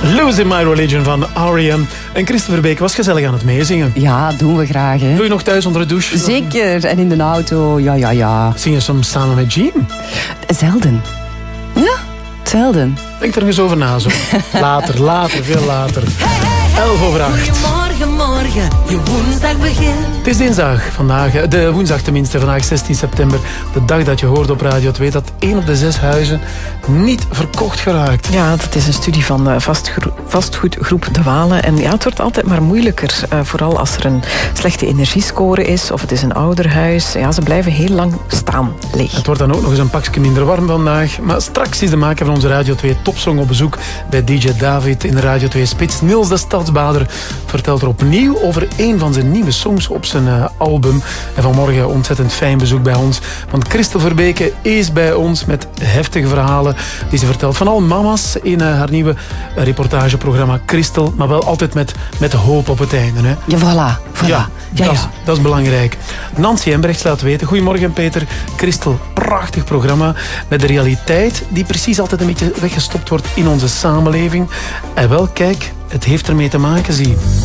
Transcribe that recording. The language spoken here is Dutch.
Losing My Religion van R.E.M. En Christopher Beek was gezellig aan het meezingen. Ja, doen we graag. Hè. Doe je nog thuis onder de douche? Zeker, en in de auto, ja. Zing je soms samen met Jean? Zelden. Ja, zelden. Denk er eens over na zo. Later, veel later. 11:08. Morgen, je woensdag begint. Het is dinsdag vandaag, de woensdag tenminste, vandaag 16 september. De dag dat je hoort op Radio 2 dat 1 op de 6 huizen niet verkocht geraakt. Ja, dat is een studie van vastgoedgroep De Walen. En ja, het wordt altijd maar moeilijker. Vooral als er een slechte energiescore is of het is een ouder huis. Ja, ze blijven heel lang staan leeg. Het wordt dan ook nog eens een pakje minder warm vandaag. Maar straks is de maker van onze Radio 2 topsong op bezoek bij DJ David in de Radio 2 Spits. Niels de Stadsbader vertelt er opnieuw over een van zijn nieuwe songs op zijn album. En vanmorgen ontzettend fijn bezoek bij ons. Want Christel Verbeke is bij ons met heftige verhalen die ze vertelt van al mama's in haar nieuwe reportageprogramma Christel. Maar wel altijd met hoop op het einde. Hè? Ja, voilà. Ja, dat is belangrijk. Nancy Embrechts laat weten. Goedemorgen Peter. Christel, prachtig programma met de realiteit die precies altijd een beetje weggestopt wordt in onze samenleving. En wel, kijk, het heeft ermee te maken, zie.